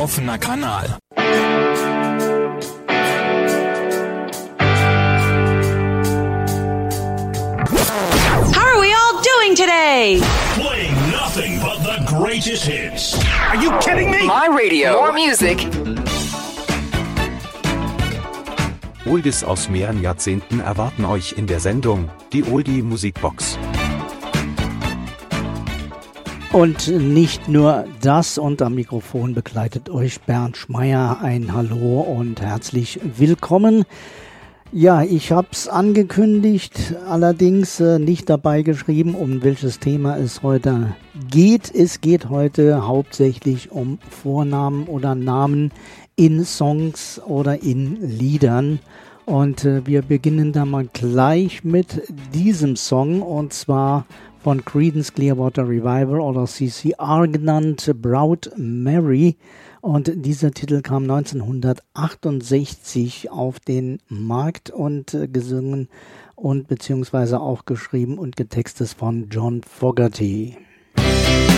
offener Kanal. How are we all doing today? Playing nothing but the greatest hits. Are you kidding me? My radio. More music. Oldies aus mehreren Jahrzehnten erwarten euch in der Sendung, die Oldie Musikbox. Und nicht nur das, und am Mikrofon begleitet euch Bernd Schmeier. Ein Hallo und herzlich willkommen. Ja, ich habe es angekündigt, allerdings nicht dabei geschrieben, um welches Thema es heute geht. Es geht heute hauptsächlich um Vornamen oder Namen in Songs oder in Liedern. Und wir beginnen da mal gleich mit diesem Song, und zwar von Creedence Clearwater Revival oder CCR genannt, Proud Mary. Und dieser Titel kam 1968 auf den Markt und gesungen und beziehungsweise auch geschrieben und getextet von John Fogerty.